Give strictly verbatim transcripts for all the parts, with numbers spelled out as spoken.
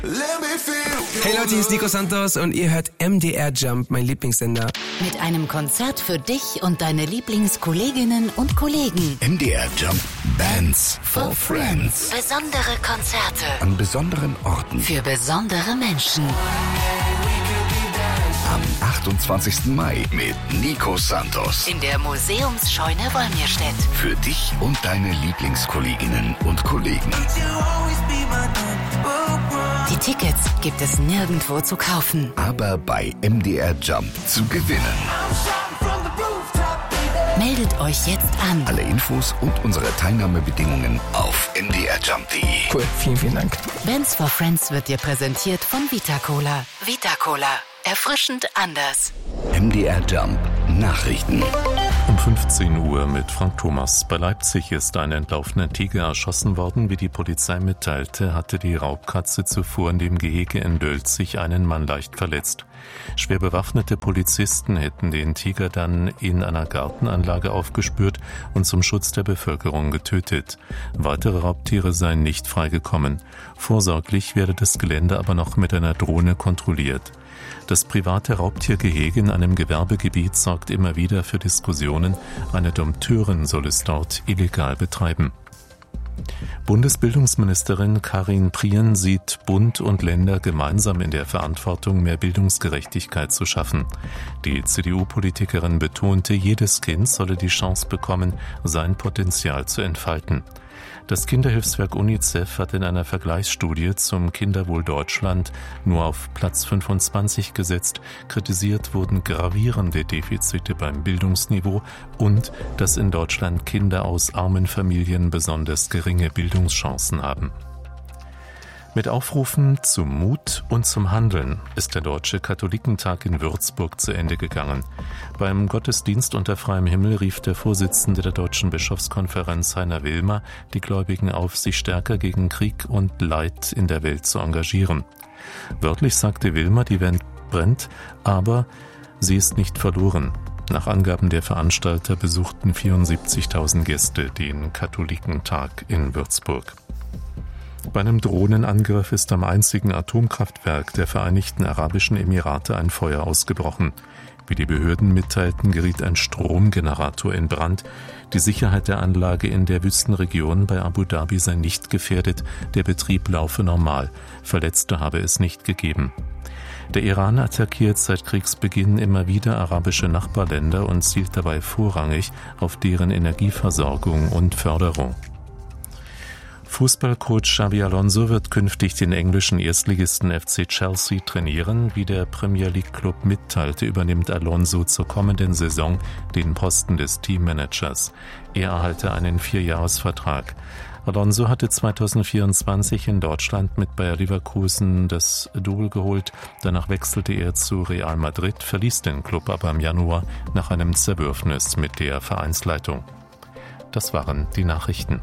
Hey Leute, hier ist Nico Santos und ihr hört M D R Jump, mein Lieblingssender. Mit einem Konzert für dich und deine Lieblingskolleginnen und Kollegen. M D R Jump Bands for Friends. Besondere Konzerte. An besonderen Orten. Für besondere Menschen. Am achtundzwanzigsten Mai mit Nico Santos. In der Museumsscheune Wolmirstedt. Für dich und deine Lieblingskolleginnen und Kollegen. Die Tickets gibt es nirgendwo zu kaufen. Aber bei M D R Jump zu gewinnen. Meldet euch jetzt an. Alle Infos und unsere Teilnahmebedingungen auf m d r jump punkt d e. Cool, vielen, vielen Dank. Bands for Friends wird dir präsentiert von Vita Cola. Vita Cola. Erfrischend anders. M D R Jump Nachrichten. Um fünfzehn Uhr mit Frank Thomas. Bei Leipzig ist ein entlaufener Tiger erschossen worden. Wie die Polizei mitteilte, hatte die Raubkatze zuvor in dem Gehege in Dölzig einen Mann leicht verletzt. Schwer bewaffnete Polizisten hätten den Tiger dann in einer Gartenanlage aufgespürt und zum Schutz der Bevölkerung getötet. Weitere Raubtiere seien nicht freigekommen. Vorsorglich werde das Gelände aber noch mit einer Drohne kontrolliert. Das private Raubtiergehege in einem Gewerbegebiet sorgt immer wieder für Diskussionen. Eine Dompteurin soll es dort illegal betreiben. Bundesbildungsministerin Karin Prien sieht Bund und Länder gemeinsam in der Verantwortung, mehr Bildungsgerechtigkeit zu schaffen. Die C D U-Politikerin betonte, jedes Kind solle die Chance bekommen, sein Potenzial zu entfalten. Das Kinderhilfswerk UNICEF hat in einer Vergleichsstudie zum Kinderwohl Deutschland nur auf Platz fünfundzwanzig gesetzt. Kritisiert wurden gravierende Defizite beim Bildungsniveau und dass in Deutschland Kinder aus armen Familien besonders geringe Bildungschancen haben. Mit Aufrufen zum Mut und zum Handeln ist der Deutsche Katholikentag in Würzburg zu Ende gegangen. Beim Gottesdienst unter freiem Himmel rief der Vorsitzende der Deutschen Bischofskonferenz Heiner Wilmer die Gläubigen auf, sich stärker gegen Krieg und Leid in der Welt zu engagieren. Wörtlich sagte Wilmer, die Welt brennt, aber sie ist nicht verloren. Nach Angaben der Veranstalter besuchten vierundsiebzigtausend Gäste den Katholikentag in Würzburg. Bei einem Drohnenangriff ist am einzigen Atomkraftwerk der Vereinigten Arabischen Emirate ein Feuer ausgebrochen. Wie die Behörden mitteilten, geriet ein Stromgenerator in Brand. Die Sicherheit der Anlage in der Wüstenregion bei Abu Dhabi sei nicht gefährdet. Der Betrieb laufe normal. Verletzte habe es nicht gegeben. Der Iran attackiert seit Kriegsbeginn immer wieder arabische Nachbarländer und zielt dabei vorrangig auf deren Energieversorgung und Förderung. Fußballcoach Xabi Alonso wird künftig den englischen Erstligisten F C Chelsea trainieren. Wie der Premier League Club mitteilte, übernimmt Alonso zur kommenden Saison den Posten des Teammanagers. Er erhalte einen Vierjahresvertrag. Alonso hatte zweitausendvierundzwanzig in Deutschland mit Bayer Leverkusen das Double geholt. Danach wechselte er zu Real Madrid, verließ den Club aber im Januar nach einem Zerwürfnis mit der Vereinsleitung. Das waren die Nachrichten.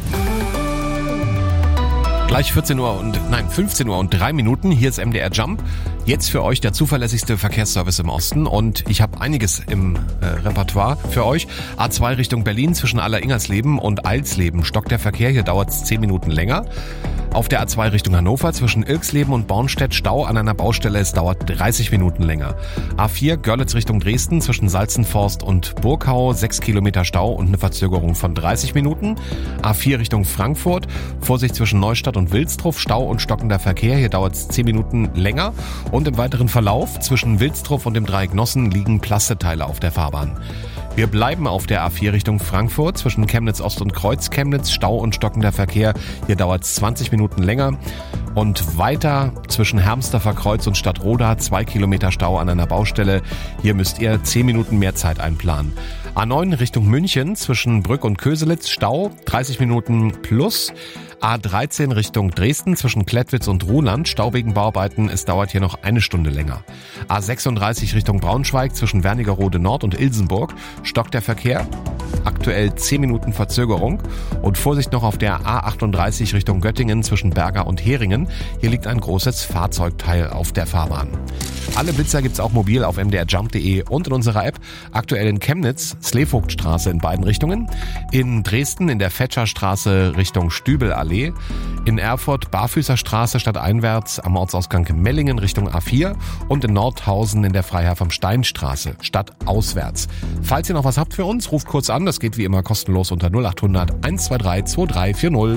Gleich vierzehn Uhr und, nein, fünfzehn Uhr und drei Minuten. Hier ist M D R Jump. Jetzt für euch der zuverlässigste Verkehrsservice im Osten. Und ich habe einiges im äh, Repertoire für euch. A zwei Richtung Berlin zwischen Aller-Ingersleben und Eilsleben stockt der Verkehr. Hier dauert es zehn Minuten länger. Auf der A zwei Richtung Hannover zwischen Ilksleben und Bornstedt Stau an einer Baustelle. Es dauert dreißig Minuten länger. A vier Görlitz Richtung Dresden zwischen Salzenforst und Burgau. sechs Kilometer Stau und eine Verzögerung von dreißig Minuten. A vier Richtung Frankfurt. Vorsicht zwischen Neustadt und Wilsdruff. Stau und stockender Verkehr. Hier dauert es zehn Minuten länger. Und im weiteren Verlauf zwischen Wilsdruff und dem Dreieck Nossen liegen Plasteteile auf der Fahrbahn. Wir bleiben auf der A vier Richtung Frankfurt zwischen Chemnitz Ost und Kreuz Chemnitz, Stau und stockender Verkehr. Hier dauert es zwanzig Minuten länger. Und weiter zwischen Hermsdorfer Kreuz und Stadtroda, zwei Kilometer Stau an einer Baustelle. Hier müsst ihr zehn Minuten mehr Zeit einplanen. A neun Richtung München zwischen Brück und Köselitz, Stau, dreißig Minuten plus. A dreizehn Richtung Dresden zwischen Klettwitz und Ruhland, Stau wegen Bauarbeiten, es dauert hier noch eine Stunde länger. A sechsunddreißig Richtung Braunschweig zwischen Wernigerode Nord und Ilsenburg, stockt der Verkehr, aktuell zehn Minuten Verzögerung. Und Vorsicht noch auf der A achtunddreißig Richtung Göttingen zwischen Berga und Heringen, hier liegt ein großes Fahrzeugteil auf der Fahrbahn. Alle Blitzer gibt's auch mobil auf m d r jump punkt d e und in unserer App. Aktuell in Chemnitz, Sleevogtstraße in beiden Richtungen. In Dresden in der Fetscherstraße Richtung Stübelallee. In Erfurt Barfüßerstraße stadteinwärts am Ortsausgang Mellingen Richtung A vier. Und in Nordhausen in der Freiherr vom Steinstraße stadtauswärts. Falls ihr noch was habt für uns, ruft kurz an. Das geht wie immer kostenlos unter null acht hundert eins zwei drei zwei drei vier null.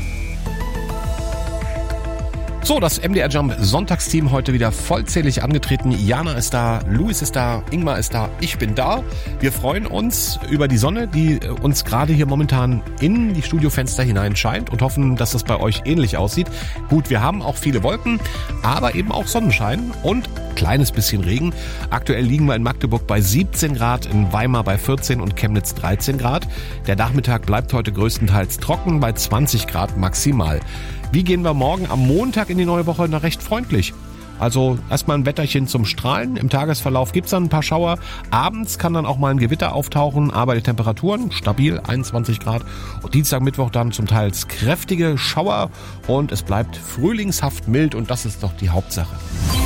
So, das M D R Jump Sonntagsteam heute wieder vollzählig angetreten. Jana ist da, Luis ist da, Ingmar ist da, ich bin da. Wir freuen uns über die Sonne, die uns gerade hier momentan in die Studiofenster hinein scheint und hoffen, dass das bei euch ähnlich aussieht. Gut, wir haben auch viele Wolken, aber eben auch Sonnenschein und kleines bisschen Regen. Aktuell liegen wir in Magdeburg bei siebzehn Grad, in Weimar bei vierzehn und Chemnitz dreizehn Grad. Der Nachmittag bleibt heute größtenteils trocken bei zwanzig Grad maximal. Wie gehen wir morgen am Montag in die neue Woche? Na, recht freundlich. Also erstmal ein Wetterchen zum Strahlen. Im Tagesverlauf gibt's dann ein paar Schauer. Abends kann dann auch mal ein Gewitter auftauchen, aber die Temperaturen stabil, einundzwanzig Grad. Und Dienstag, Mittwoch dann zum Teil kräftige Schauer und es bleibt frühlingshaft mild und das ist doch die Hauptsache.